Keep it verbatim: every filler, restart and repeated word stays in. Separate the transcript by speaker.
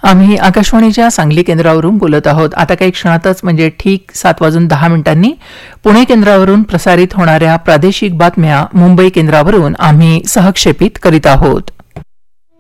Speaker 1: आम्ही आकाशवाणीच्या सांगली केंद्रावरून बोलत आहोत. आता काही क्षणातच म्हणजे ठीक सात वाजून दहा मिनिटांनी पुणे केंद्रावरून प्रसारित होणाऱ्या प्रादेशिक बातम्या मुंबई केंद्रावरून आम्ही सहक्षेपित करीत आहोत.